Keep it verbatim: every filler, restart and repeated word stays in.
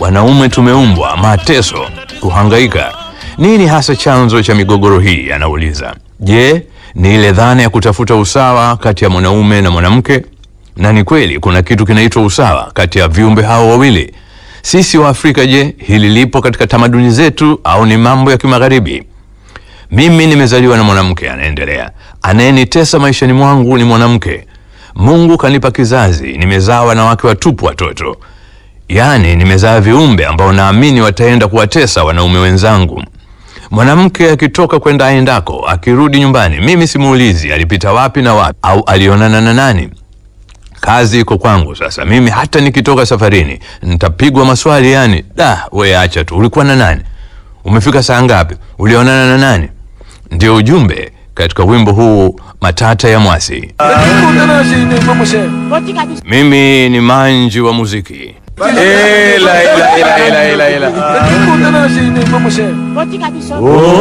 Wanaume tumeumbwa mateso, kuhangaika. Nini hasa chanzo cha migogoro hii? Anauliza. Je, ni ile dhana ya kutafuta usawa kati ya mwanaume na mwanamke? Na ni kweli kuna kitu kinaitwa usawa kati ya viumbe hao wawili. Sisi wa Afrika, je, hili lipo katika tamaduni zetu au ni mambo ya kimagharibi? Mimi nimezaliwa na mwanamke, anaendelea. Anayenitesa maishani mwangu ni mwanamke. Mungu kanipa kizazi, nimezaa wanawake watupu watoto. Yaani nimezaa viumbe ambao naamini wataenda kuwatesa wanaume wenzangu. Mwanamke akitoka kwenda aendako, akirudi nyumbani, mimi simuulizi alipita wapi na wapi au alionana na nani. Kazi iko kwangu sasa. Mimi hata nikitoka safarini nitapigwa maswali, yani da, we acha tu, ulikuwa na nani? Umefika saa ngapi? Ulionana na nani? Ndio ujumbe katika wimbo huu Matata ya Mwasi. Mimi ni manji wa muziki. Ela ela ela ela ela ela. Oh.